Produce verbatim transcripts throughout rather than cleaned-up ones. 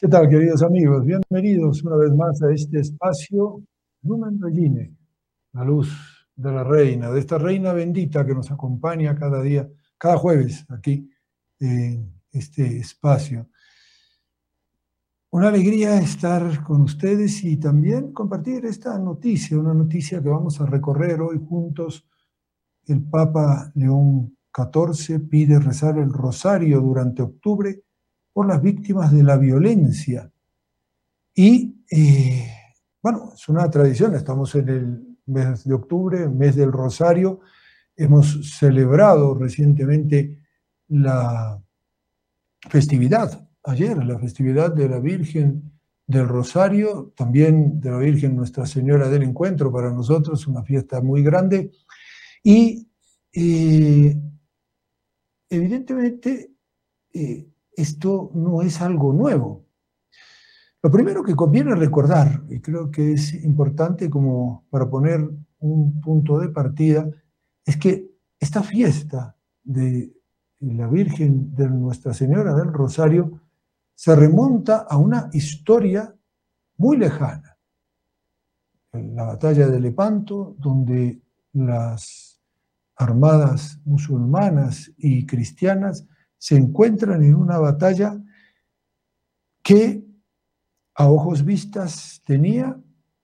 ¿Qué tal, queridos amigos? Bienvenidos una vez más a este espacio Lumen Regine, la luz de la reina, de esta reina bendita que nos acompaña cada día, cada jueves aquí en este espacio. Una alegría estar con ustedes y también compartir esta noticia, una noticia que vamos a recorrer hoy juntos. El Papa León catorce pide rezar el rosario durante octubre por las víctimas de la violencia. Y, eh, bueno, es una tradición, estamos en el mes de octubre, mes del Rosario, hemos celebrado recientemente la festividad, ayer, la festividad de la Virgen del Rosario, también de la Virgen Nuestra Señora del Encuentro, para nosotros una fiesta muy grande, y eh, evidentemente eh, esto no es algo nuevo. Lo primero que conviene recordar, y creo que es importante como para poner un punto de partida, es que esta fiesta de la Virgen de Nuestra Señora del Rosario se remonta a una historia muy lejana. La batalla de Lepanto, donde las armadas musulmanas y cristianas se encuentran en una batalla que a ojos vistas tenía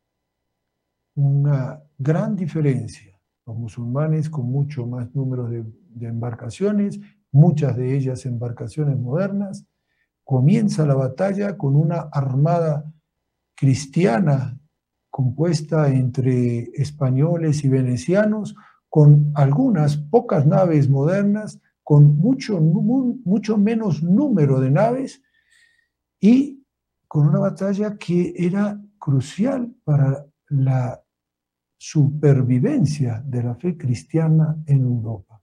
una gran diferencia. Los musulmanes con mucho más número de, de embarcaciones, muchas de ellas embarcaciones modernas. Comienza la batalla con una armada cristiana compuesta entre españoles y venecianos, con algunas pocas naves modernas, con mucho, mucho menos número de naves y con una batalla que era crucial para la supervivencia de la fe cristiana en Europa.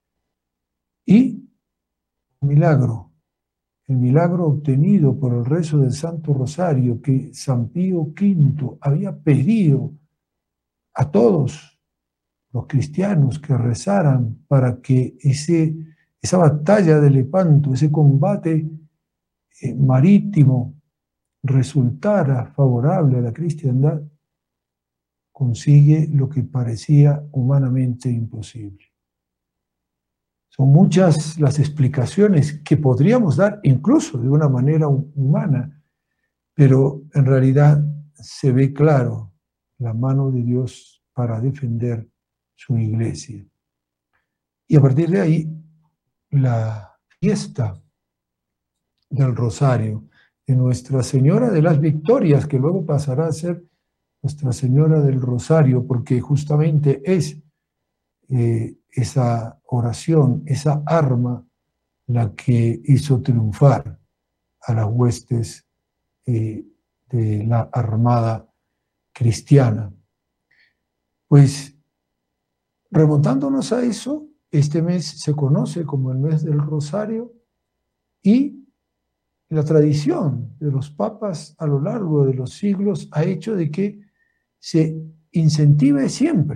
Y el milagro, el milagro obtenido por el rezo del Santo Rosario que San Pío quinto había pedido a todos los cristianos que rezaran para que ese, esa batalla de Lepanto, ese combate eh, marítimo, resultara favorable a la cristiandad, consigue lo que parecía humanamente imposible. Son muchas las explicaciones que podríamos dar, incluso de una manera humana, pero en realidad se ve claro la mano de Dios para defender su iglesia. Y a partir de ahí, la fiesta del Rosario, de Nuestra Señora de las Victorias, que luego pasará a ser Nuestra Señora del Rosario, porque justamente es eh, esa oración, esa arma, la que hizo triunfar a las huestes eh, de la armada cristiana. Pues remontándonos a eso, este mes se conoce como el mes del Rosario y la tradición de los papas a lo largo de los siglos ha hecho de que se incentive siempre